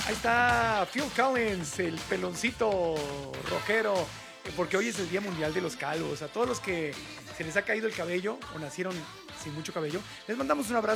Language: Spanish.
Ahí está Phil Collins, el peloncito rockero, porque hoy es el Día Mundial de los Calvos. A todos los que se les ha caído el cabello o nacieron sin mucho cabello, les mandamos un abrazo.